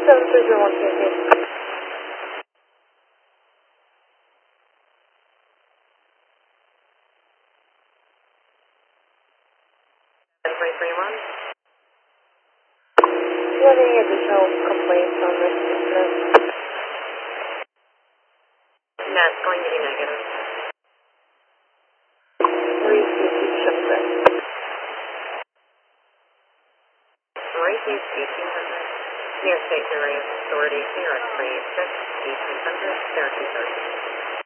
730-1 331. Do you have any additional complaints on this incident? No, it's going to be negative. 322 Shipwreck. 322 Near State Area Authority, Sierra 386, 1800, Syracuse,